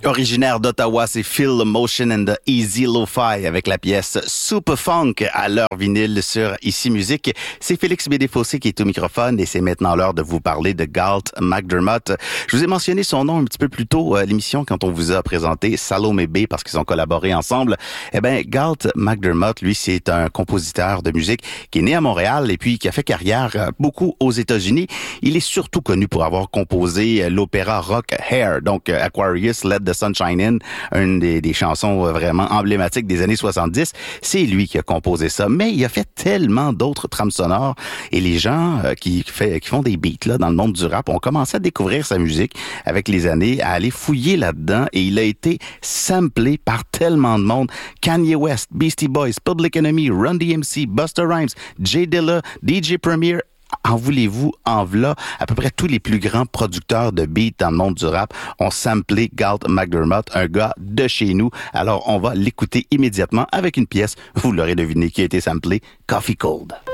Originaire d'Ottawa, c'est Feel the Motion and the Easy Lo-Fi avec la pièce Super Funk à l'heure vinyle sur Ici Musique. C'est Félix Bédé-Fossé qui est au microphone et c'est maintenant l'heure de vous parler de Galt MacDermot. Je vous ai mentionné son nom un petit peu plus tôt à l'émission quand on vous a présenté Salome B parce qu'ils ont collaboré ensemble. Eh bien, Galt MacDermot, lui, c'est un compositeur de musique qui est né à Montréal et puis qui a fait carrière beaucoup aux États-Unis. Il est surtout connu pour avoir composé l'opéra rock Hair, donc Aquarius, Let the Sunshine In, une des chansons vraiment emblématiques des années 70. C'est lui qui a composé ça, mais il a fait tellement d'autres trames sonores et les gens qui font des beats là dans le monde du rap ont commencé à découvrir sa musique avec les années, à aller fouiller là-dedans et il a été samplé par tellement de monde. Kanye West, Beastie Boys, Public Enemy, Run DMC, Busta Rhymes, Jay Dilla, DJ Premier. En voulez-vous, en v'là, à peu près tous les plus grands producteurs de beats dans le monde du rap ont samplé Galt MacDermot, un gars de chez nous. Alors, on va l'écouter immédiatement avec une pièce, vous l'aurez deviné, qui a été samplée, Coffee Cold.